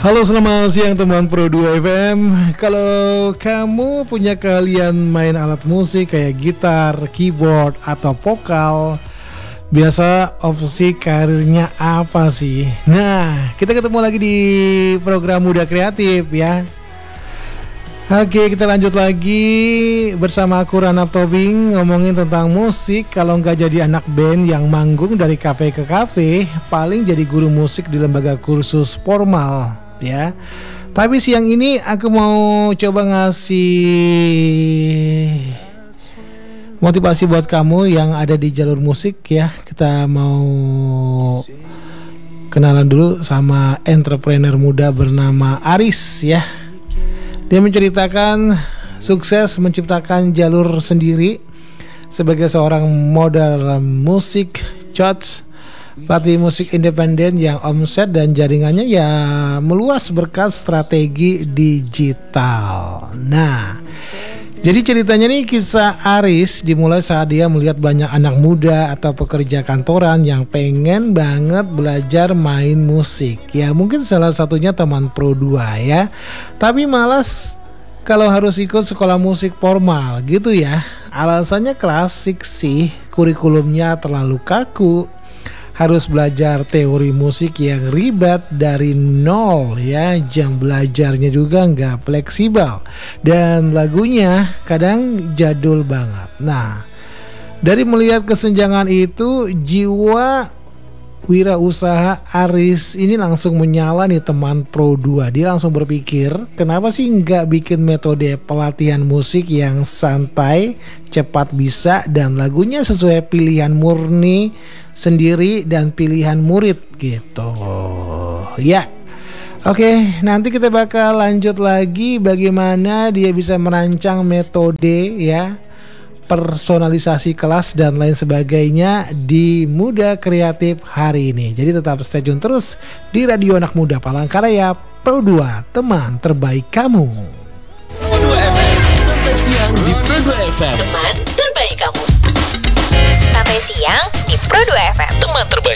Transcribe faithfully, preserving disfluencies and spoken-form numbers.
Halo, selamat siang teman Pro dua F M. Kalau kamu punya keahlian main alat musik kayak gitar, keyboard, atau vokal, biasa opsi karirnya apa sih? Nah, kita ketemu lagi di program Muda Kreatif ya. Oke, kita lanjut lagi bersama aku Rana Tobing, ngomongin tentang musik. Kalau nggak jadi anak band yang manggung dari kafe ke kafe, paling jadi guru musik di lembaga kursus formal ya. Tapi siang ini aku mau coba ngasih motivasi buat kamu yang ada di jalur musik ya. Kita mau kenalan dulu sama entrepreneur muda bernama Aris ya. Dia menceritakan sukses menciptakan jalur sendiri sebagai seorang model musik, coach, pelatih musik independen yang omset dan jaringannya ya meluas berkat strategi digital. Nah, jadi ceritanya nih, kisah Aris dimulai saat dia melihat banyak anak muda atau pekerja kantoran yang pengen banget belajar main musik. Ya mungkin salah satunya teman Pro dua ya. Tapi malas kalau harus ikut sekolah musik formal gitu ya. Alasannya klasik sih, kurikulumnya terlalu kaku. Harus belajar teori musik yang ribet dari nol ya, jam belajarnya juga nggak fleksibel dan lagunya kadang jadul banget. Nah, dari melihat kesenjangan itu, jiwa wirausaha Aris ini langsung menyala nih teman Pro dua. Dia langsung berpikir, kenapa sih nggak bikin metode pelatihan musik yang santai, cepat bisa, dan lagunya sesuai pilihan murni sendiri dan pilihan murid gitu ya. Oke, nanti kita bakal lanjut lagi bagaimana dia bisa merancang metode ya, personalisasi kelas dan lain sebagainya di Muda Kreatif hari ini. Jadi tetap stay tune terus di Radio Anak Muda Palangkaraya Pro dua, teman terbaik kamu. Pro dua F M, sampai siang di Pro dua F M, teman terbaik kamu. Sampai siang di Pro dua F M, teman terbaik.